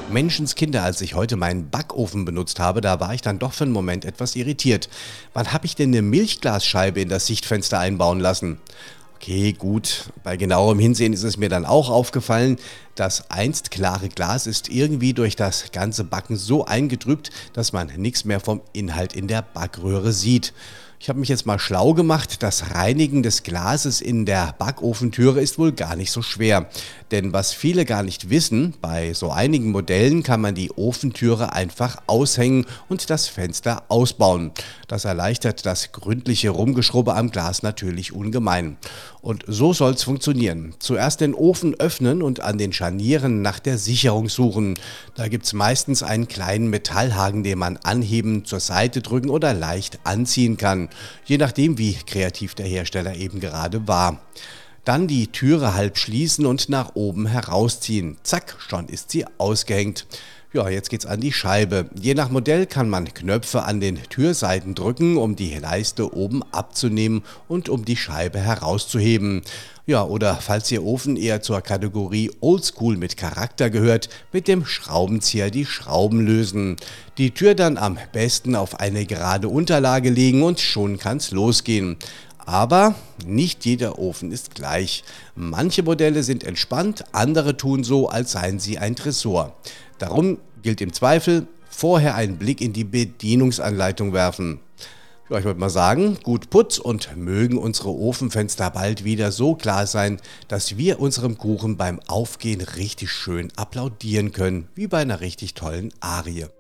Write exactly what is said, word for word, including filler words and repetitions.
Menschenskinder, als ich heute meinen Backofen benutzt habe, da war ich dann doch für einen Moment etwas irritiert. Wann habe ich denn eine Milchglasscheibe in das Sichtfenster einbauen lassen? Okay, gut. Bei genauerem Hinsehen ist es mir dann auch aufgefallen, das einst klare Glas ist irgendwie durch das ganze Backen so eingetrübt, dass man nichts mehr vom Inhalt in der Backröhre sieht. Ich habe mich jetzt mal schlau gemacht, das Reinigen des Glases in der Backofentüre ist wohl gar nicht so schwer. Denn was viele gar nicht wissen, bei so einigen Modellen kann man die Ofentüre einfach aushängen und das Fenster ausbauen. Das erleichtert das gründliche Rumgeschrubbe am Glas natürlich ungemein. Und so soll's funktionieren. Zuerst den Ofen öffnen und an den Scharnieren nach der Sicherung suchen. Da gibt's meistens einen kleinen Metallhaken, den man anheben, zur Seite drücken oder leicht anziehen kann. Je nachdem, wie kreativ der Hersteller eben gerade war. Dann die Türe halb schließen und nach oben herausziehen. Zack, schon ist sie ausgehängt. Ja, jetzt geht's an die Scheibe. Je nach Modell kann man Knöpfe an den Türseiten drücken, um die Leiste oben abzunehmen und um die Scheibe herauszuheben. Ja, oder falls Ihr Ofen eher zur Kategorie Oldschool mit Charakter gehört, mit dem Schraubenzieher die Schrauben lösen. Die Tür dann am besten auf eine gerade Unterlage legen und schon kann's losgehen. Aber nicht jeder Ofen ist gleich. Manche Modelle sind entspannt, andere tun so, als seien sie ein Tresor. Darum gilt im Zweifel, vorher einen Blick in die Bedienungsanleitung werfen. Ja, ich würde mal sagen, gut Putz und mögen unsere Ofenfenster bald wieder so klar sein, dass wir unserem Kuchen beim Aufgehen richtig schön applaudieren können, wie bei einer richtig tollen Arie.